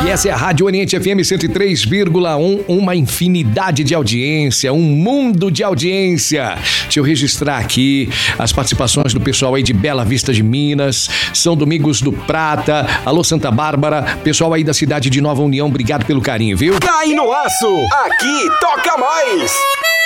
E essa é a Rádio Oriente FM 103,1, uma infinidade de audiência, um mundo de audiência. Deixa eu registrar aqui as participações do pessoal aí de Bela Vista de Minas, São Domingos do Prata, alô Santa Bárbara, pessoal aí da cidade de Nova União, obrigado pelo carinho, viu? Cai no aço, aqui toca mais!